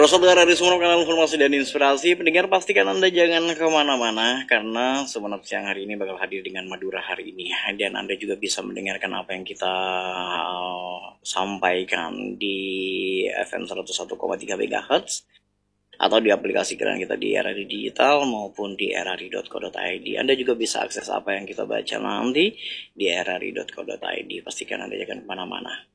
Saudara dari semua kanal informasi dan inspirasi, pendengar pastikan Anda jangan kemana-mana karena Sumenep siang hari ini bakal hadir dengan Madura hari ini. Dan Anda juga bisa mendengarkan apa yang kita sampaikan di FM 101,3 MHz atau di aplikasi keren kita di RRI Digital maupun di rri.co.id. Anda juga bisa akses apa yang kita baca nanti di rri.co.id. Pastikan Anda jangan kemana-mana.